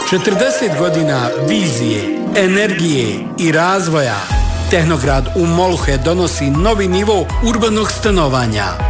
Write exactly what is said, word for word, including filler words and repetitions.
četrdeset godina vizije, energije i razvoja. Tehnograd u Moluhe donosi novi nivo urbanog stanovanja.